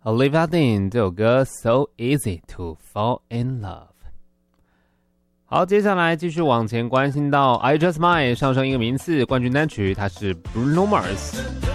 Olivia Dean 这首歌 So Easy to Fall in Love。 好，接下来继续往前关心到 I Just Might 上升一个名次，冠军单曲它是 Bruno Mars。